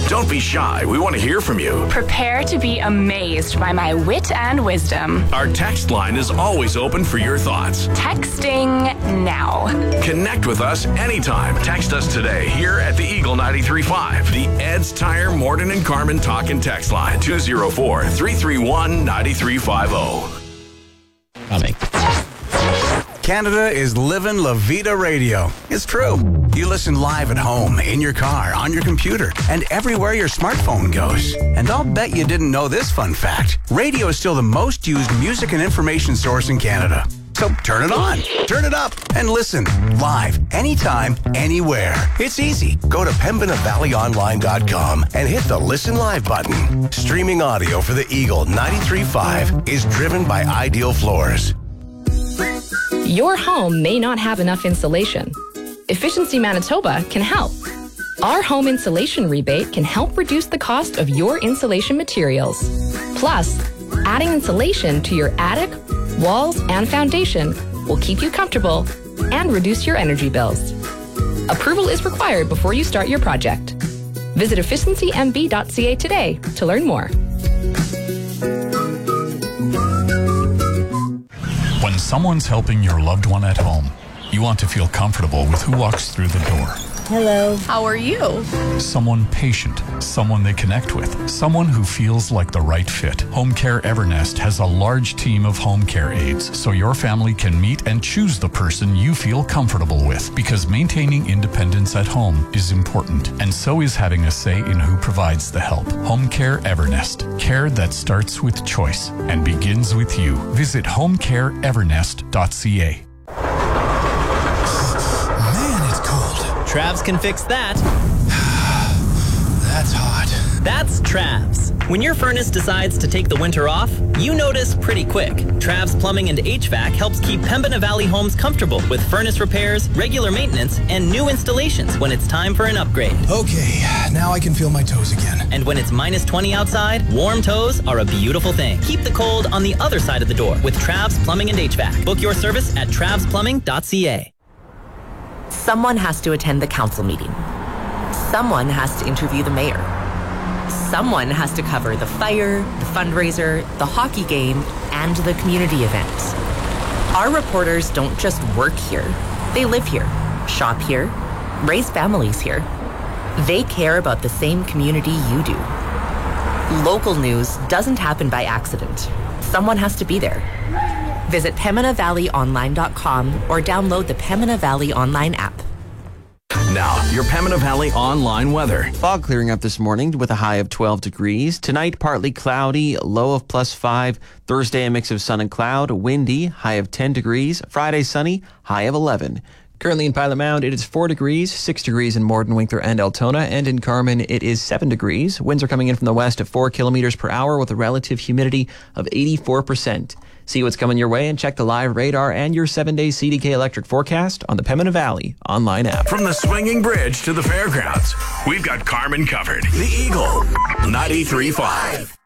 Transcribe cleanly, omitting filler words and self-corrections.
Don't be shy. We want to hear from you. Prepare to be amazed by my wit and wisdom. Our text line is always open for your thoughts. Texting now. Connect with us anytime. Text us today here at the Eagle 93.5. The Ed's Tire Morton and Carmen talk and text line 204-331-9350. Coming. Canada is living La Vida Radio. It's true. You listen live at home, in your car, on your computer, and everywhere your smartphone goes. And I'll bet you didn't know this fun fact. Radio is still the most used music and information source in Canada. So turn it on, turn it up, and listen live, anytime, anywhere. It's easy. Go to PembinaValleyOnline.com and hit the Listen Live button. Streaming audio for the Eagle 93.5 is driven by Ideal Floors. Your home may not have enough insulation. Efficiency Manitoba can help. Our home insulation rebate can help reduce the cost of your insulation materials. Plus, adding insulation to your attic, walls, and foundation will keep you comfortable and reduce your energy bills. Approval is required before you start your project. Visit efficiencymb.ca today to learn more. When someone's helping your loved one at home, you want to feel comfortable with who walks through the door. Hello. How are you? Someone patient, someone they connect with, someone who feels like the right fit. Home Care Evernest has a large team of home care aides, so your family can meet and choose the person you feel comfortable with, because maintaining independence at home is important, and so is having a say in who provides the help. Home Care Evernest, care that starts with choice and begins with you. Visit homecareevernest.ca. Travs can fix that. That's hot. That's Travs. When your furnace decides to take the winter off, you notice pretty quick. Travs Plumbing and HVAC helps keep Pembina Valley homes comfortable with furnace repairs, regular maintenance, and new installations when it's time for an upgrade. Okay, now I can feel my toes again. And when it's minus 20 outside, warm toes are a beautiful thing. Keep the cold on the other side of the door with Travs Plumbing and HVAC. Book your service at travsplumbing.ca. Someone has to attend the council meeting. Someone has to interview the mayor. Someone has to cover the fire, the fundraiser, the hockey game, and the community event. Our reporters don't just work here. They live here, shop here, raise families here. They care about the same community you do. Local news doesn't happen by accident. Someone has to be there. Visit PembinaValleyOnline.com or download the Pembina Valley Online app. Now, your Pembina Valley online weather. Fog clearing up this morning with a high of 12 degrees. Tonight, partly cloudy, low of +5. Thursday, a mix of sun and cloud, windy, high of 10 degrees. Friday, sunny, high of 11. Currently in Pilot Mound, it is 4 degrees, 6 degrees in Morden, Winkler, and Altona, and in Carman, it is 7 degrees. Winds are coming in from the west at 4 kilometers per hour with a relative humidity of 84%. See what's coming your way and check the live radar and your 7-day CDK electric forecast on the Pembina Valley online app. From the swinging bridge to the fairgrounds, we've got Carmen covered. The Eagle 93.5.